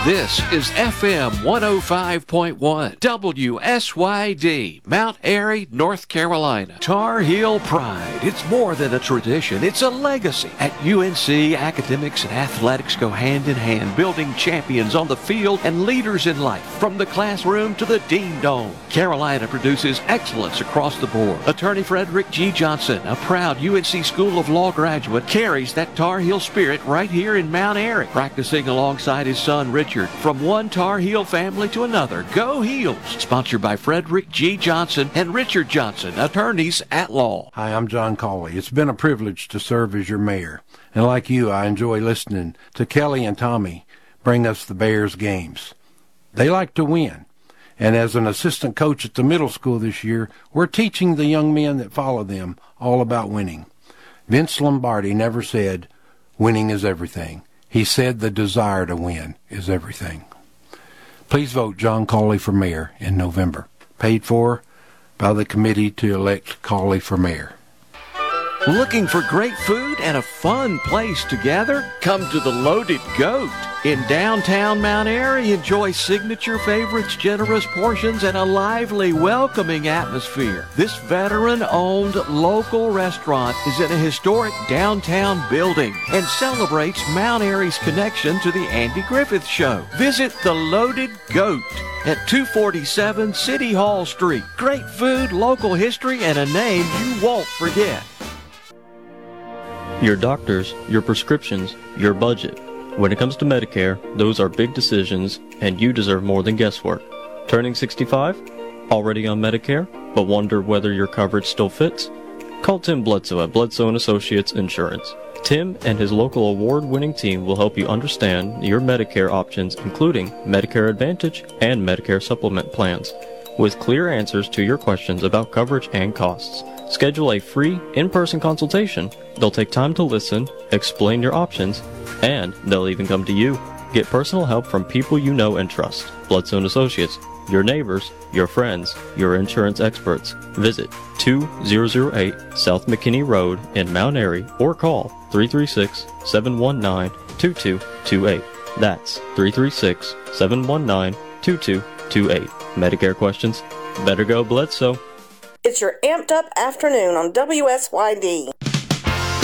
This is FM 105.1 WSYD, Mount Airy, North Carolina. Tar Heel Pride. It's more than a tradition, it's a legacy. At UNC, academics and athletics go hand in hand, building champions on the field and leaders in life, from the classroom to the Dean Dome. Carolina produces excellence across the board. Attorney Frederick G. Johnson, a proud UNC School of Law graduate, carries that Tar Heel spirit right here in Mount Airy, practicing alongside his son Richard. From one Tar Heel family to another, go Heels. Sponsored by Frederick G. Johnson and Richard Johnson, attorneys at law. Hi, I'm John Cawley. It's been a privilege to serve as your mayor. And like you, I enjoy listening to Kelly and Tommy bring us the Bears games. They like to win. And as an assistant coach at the middle school this year, we're teaching the young men that follow them all about winning. Vince Lombardi never said, winning is everything. He said the desire to win is everything. Please vote John Cawley for mayor in November. Paid for by the committee to elect Cawley for mayor. Looking for great food and a fun place to gather? Come to the Loaded Goat. In downtown Mount Airy, enjoy signature favorites, generous portions, and a lively, welcoming atmosphere. This veteran-owned local restaurant is in a historic downtown building and celebrates Mount Airy's connection to the Andy Griffith Show. Visit the Loaded Goat at 247 City Hall Street. Great food, local history, and a name you won't forget. Your doctors, your prescriptions, your budget. When it comes to Medicare, those are big decisions, and you deserve more than guesswork. Turning 65? Already on Medicare, but wonder whether your coverage still fits? Call Tim Bledsoe at Bledsoe & Associates Insurance. Tim and his local award-winning team will help you understand your Medicare options, including Medicare Advantage and Medicare Supplement plans, with clear answers to your questions about coverage and costs. Schedule a free in-person consultation. They'll take time to listen, explain your options, and they'll even come to you. Get personal help from people you know and trust. Bledsoe & Associates, your neighbors, your friends, your insurance experts. Visit 2008 South McKinney Road in Mount Airy or call 336-719-2228. That's 336-719-2228. Medicare questions? Better go Bledsoe. It's your amped up afternoon on WSYD.